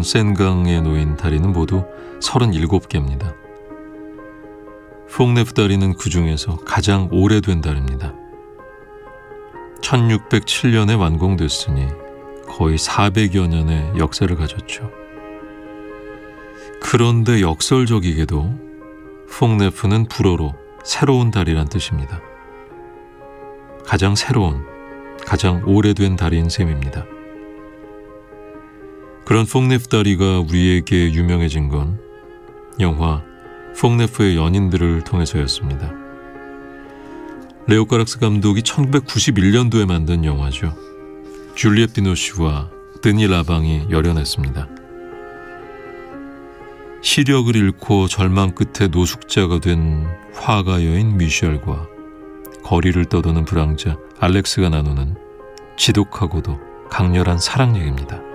푸른 센강에 놓인 다리는 모두 37개입니다. 폭네프 다리는 그 중에서 가장 오래된 다리입니다. 1607년에 완공됐으니 거의 400여 년의 역사를 가졌죠. 그런데 역설적이게도 폭네프는 불어로 새로운 다리란 뜻입니다. 가장 새로운, 가장 오래된 다리인 셈입니다. 그런 폭네프 다리가 우리에게 유명해진 건 영화 폭네프의 연인들을 통해서였습니다. 레오 까락스 감독이 1991년도에 만든 영화죠. 줄리엣 비노시와 드니 라방이 열연했습니다. 시력을 잃고 절망 끝에 노숙자가 된 화가 여인 미셸과 거리를 떠도는 불황자 알렉스가 나누는 지독하고도 강렬한 사랑 얘기입니다.